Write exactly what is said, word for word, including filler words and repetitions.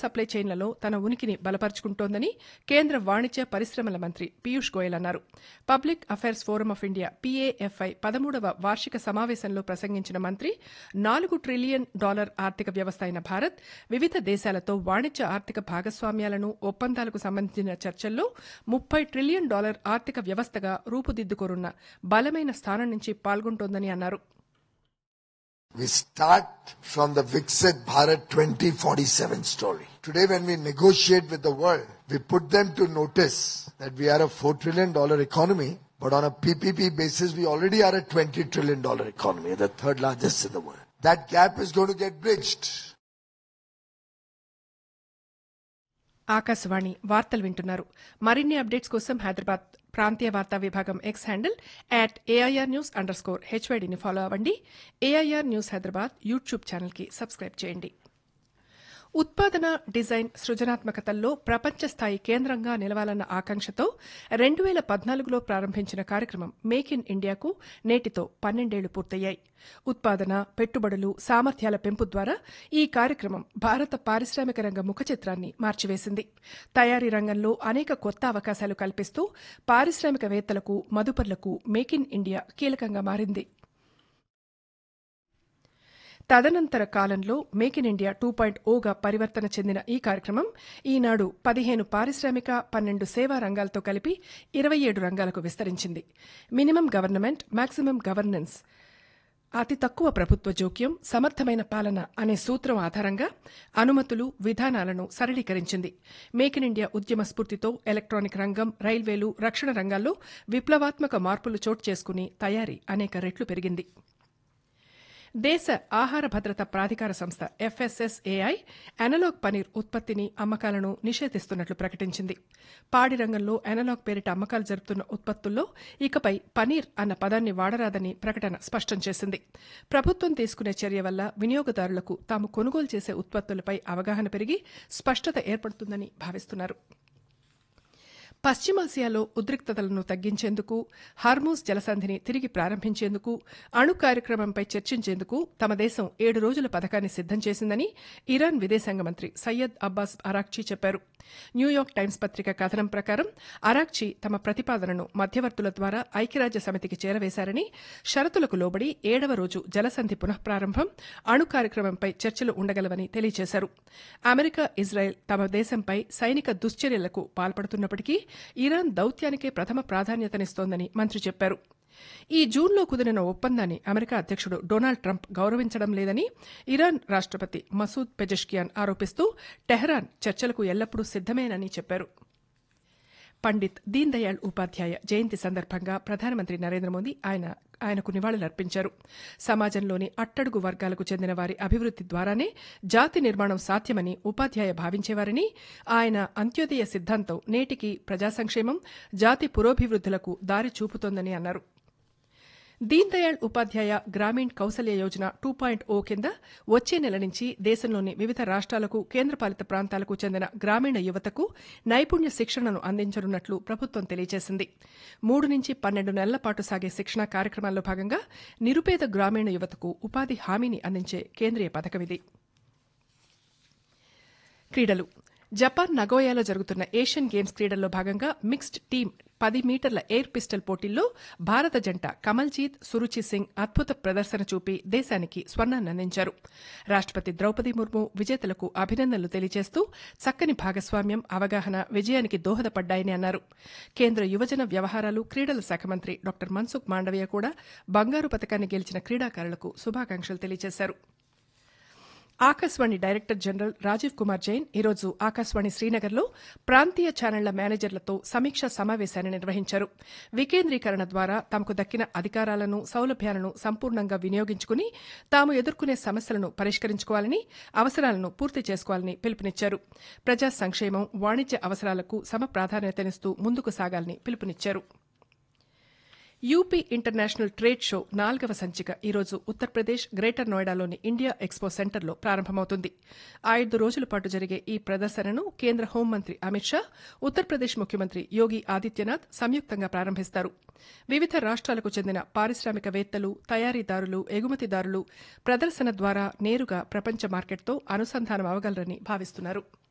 Supply చైన్లలో తన ఉనికిని బలపరుచుకుంటోందని కేంద్ర వాణిజ్య పరిశ్రమల మంత్రి పీయూష్ గోయల్ అన్నారు. Public affairs forum of India PAFI పదమూడవ వార్షిక సమావేశంలో ప్రసంగించిన మంత్రి నాలుగు ట్రిలియన్ డాలర్ ఆర్థిక వ్యవస్థ అయిన భారత్ వివిధ దేశాలతో వాణిజ్య ఆర్థిక భాగస్వామ్యాలను ఒప్పందాలకు సంబంధించిన చర్చల్లో ముప్పై ట్రిలియన్ డాలర్ ఆర్థిక వ్యవస్థగా రూపుదిద్దుకోనున్న బలమైన స్థానం నుంచి పాల్గొంటోందని అన్నారు. We start from the Viksit Bharat twenty forty-seven story. Today when we negotiate with the world, we put them to notice that we are a four trillion dollar economy, but on a P P P basis we already are a twenty trillion dollar economy, the third largest in the world. That gap is going to get bridged. Akashvani వార్తలు వింటున్నారు. మరిన్ని updates కోసం హైదరాబాద్ ప్రాంతీయ వార్తా విభాగం X handle at AIR news under score హెచ్వైడీని follow అవ్వండి. AIR news Hyderabad YouTube ఛానల్కి subscribe చేయండి. ఉత్పాదన, డిజైన్, సృజనాత్మకతల్లో ప్రపంచ స్థాయి కేంద్రంగా నిలవాలన్న ఆకాంక్షతో రెండు వేల పద్నాలుగులో ప్రారంభించిన కార్యక్రమం మేక్ ఇన్ ఇండియాకు నేటితో పన్నెండేళ్లు పూర్తయ్యాయి. ఉత్పాదన, పెట్టుబడులు, సామర్థ్యాల పెంపు ద్వారా ఈ కార్యక్రమం భారత పారిశ్రామిక రంగ ముఖచిత్రాన్ని మార్చివేసింది. తయారీ రంగంలో అనేక కొత్త అవకాశాలు కల్పిస్తూ పారిశ్రామికవేత్తలకు, మదుపర్లకు మేక్ ఇన్ ఇండియా కీలకంగా మారింది. తదనంతర కాలంలో make in India two point ఓగా పరివర్తన చెందిన ఈ కార్యక్రమం ఈనాడు పదిహేను పారిశ్రామిక, పన్నెండు సేవా రంగాలతో కలిపి ఇరవై ఏడు రంగాలకు విస్తరించింది. మినిమం గవర్నమెంట్, మాక్సిమం గవర్నెన్స్, అతి తక్కువ ప్రభుత్వ జోక్యం, సమర్థమైన పాలన అనే సూత్రం ఆధారంగా అనుమతులు, విధానాలను సరళీకరించింది. మేక్ ఇన్ ఇండియా ఉద్యమ స్ఫూర్తితో ఎలక్ట్రానిక్ రంగం, రైల్వేలు, రక్షణ రంగాల్లో విప్లవాత్మక మార్పులు చోటు చేసుకుని తయారీ అనేక రెట్లు పెరిగింది. దేశ ఆహార భద్రత ప్రాధికార సంస్థ ఎఫ్ఎస్ఎస్ఏఐ అనలాగ్ పనీర్ ఉత్పత్తిని, అమ్మకాలను నిషేధిస్తున్నట్లు ప్రకటించింది. పాడి రంగంలో అనలాగ్ పేరిట అమ్మకాలు జరుపుతున్న ఉత్పత్తుల్లో ఇకపై పనీర్ అన్న పదాన్ని వాడరాదని ప్రకటన స్పష్టం చేసింది. ప్రభుత్వం తీసుకునే చర్య వల్ల వినియోగదారులకు తాము కొనుగోలు చేసే ఉత్పత్తులపై అవగాహన పెరిగి స్పష్టత ఏర్పడుతుందని భావిస్తున్నారు. పశ్చిమాసియాలో ఉద్రిక్తతలను తగ్గించేందుకు, హార్మూజ్ జలసంధిని తిరిగి ప్రారంభించేందుకు, అణు కార్యక్రమంపై చర్చించేందుకు తమ దేశం ఏడు రోజుల పథకాన్ని సిద్దం చేసిందని ఇరాన్ విదేశాంగ మంత్రి సయ్యద్ అబ్బాస్ అరాక్చీ చెప్పారు. న్యూయార్క్ టైమ్స్ పత్రిక కథనం ప్రకారం అరాక్చీ తమ ప్రతిపాదనను మధ్యవర్తుల ద్వారా ఐక్యరాజ్య సమితికి చేరవేశారని, షరతులకు లోబడి ఏడవ రోజు జలసంధి పునఃప్రారంభం, అణు కార్యక్రమంపై చర్చలు ఉండగలవని తెలియజేశారు. అమెరికా, ఇజ్రాయెల్ తమ దేశంపై సైనిక దుశ్చర్యలకు పాల్పడుతున్నప్పటికీ ఇరాన్ దౌత్యానికే ప్రథమ ప్రాధాన్యతనిస్తోందని మంత్రి చెప్పారు. ఈ జూన్లో కుదిరిన ఒప్పందాన్ని అమెరికా అధ్యక్షుడు డొనాల్డ్ ట్రంప్ గౌరవించడం లేదని ఇరాన్ రాష్టపతి మసూద్ పెజెష్కియాన్ ఆరోపిస్తూ టెహ్రాన్ చర్చలకు ఎల్లప్పుడూ సిద్దమేనని చెప్పారు. పండిత్ దీన్ దయాళ్ ఉపాధ్యాయ జయంతి సందర్భంగా ప్రధానమంత్రి నరేంద్ర మోదీ ఆయన ఆయనకు నివాళులర్పించారు. సమాజంలోని అట్టడుగు వర్గాలకు చెందిన వారి అభివృద్ది ద్వారానే జాతి నిర్మాణం సాధ్యమని ఉపాధ్యాయ భావించేవారని, ఆయన అంత్యోదయ సిద్ధాంతం నేటికి ప్రజా సంక్షేమం, జాతి పురోభివృద్దులకు దారి చూపుతోందని అన్నారు. దీన్ దయాళ్ ఉపాధ్యాయ గ్రామీణ్ కౌశల్య యోజన టూ పాయింట్ ఓ కింద వచ్చే నెల నుంచి దేశంలోని వివిధ రాష్ట్రాలకు, కేంద్రపాలిత ప్రాంతాలకు చెందిన గ్రామీణ యువతకు నైపుణ్య శిక్షణను అందించనున్నట్లు ప్రభుత్వం తెలియజేసింది. మూడు నుంచి పన్నెండు నెలల పాటు సాగే శిక్షణా కార్యక్రమాల్లో భాగంగా నిరుపేద గ్రామీణ యువతకు ఉపాధి హామీని అందించే కేంద్రీయ పథకమిది. క్రీడలు. జపాన్ నగోయాలో జరుగుతున్న ఏషియన్ గేమ్స్ క్రీడల్లో భాగంగా మిక్స్డ్ టీమ్ పది మీటర్ల ఎయిర్ పిస్టల్ పోటీల్లో భారత జంట కమల్జీత్, సురుచి సింగ్ అద్భుత ప్రదర్శన చూపి దేశానికి స్వర్ణాన్ని అందించారు. రాష్టపతి ద్రౌపది ముర్ము విజేతలకు అభినందనలు తెలియజేస్తూ చక్కని భాగస్వామ్యం, అవగాహన విజయానికి దోహదపడ్డాయని అన్నారు. కేంద్ర యువజన వ్యవహారాలు, క్రీడల శాఖ మంత్రి డాక్టర్ మన్సుఖ్ మాండవీయ కూడా బంగారు పతకాన్ని గెలిచిన క్రీడాకారులకు శుభాకాంక్షలు తెలియజేశారు. ఆకాశవాణి డైరెక్టర్ జనరల్ రాజీవ్ కుమార్ జైన్ ఈరోజు ఆకాశవాణి శ్రీనగర్లో ప్రాంతీయ ఛానళ్ల మేనేజర్లతో సమీక్షా సమావేశాన్ని నిర్వహించారు. వికేంద్రీకరణ ద్వారా తమకు దక్కిన అధికారాలను, సౌలభ్యాలను సంపూర్ణంగా వినియోగించుకుని తాము ఎదుర్కొనే సమస్యలను పరిష్కరించుకోవాలని, అవసరాలను పూర్తి చేసుకోవాలని పిలుపునిచ్చారు. ప్రజా సంక్షేమం, వాణిజ్య అవసరాలకు సమ ప్రాధాన్యతనిస్తూ ముందుకు సాగాలని పిలుపునిచ్చారు. యూపీ ఇంటర్నేషనల్ ట్రేడ్ షో నాలుగవ సంచిక ఈరోజు ఉత్తరప్రదేశ్ గ్రేటర్ నోయిడాలోని ఇండియా ఎక్స్పో సెంటర్లో ప్రారంభమవుతుంది. ఐదు రోజుల పాటు జరిగే ఈ ప్రదర్శనను కేంద్ర హోంమంత్రి అమిత్ షా, ఉత్తరప్రదేశ్ ముఖ్యమంత్రి యోగి ఆదిత్యనాథ్ సంయుక్తంగా ప్రారంభిస్తారు. వివిధ రాష్ట్రాలకు చెందిన పారిశ్రామికవేత్తలు, తయారీదారులు, ఎగుమతిదారులు ప్రదర్శన ద్వారా నేరుగా ప్రపంచ మార్కెట్తో అనుసంధానం అవగలరని భావిస్తున్నారు.